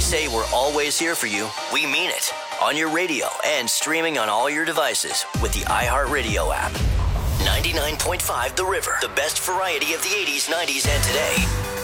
say we're always here for you, we mean it. On your radio and streaming on all your devices with the iHeartRadio app. 99.5 The River. The best variety of the 80s, 90s, and today.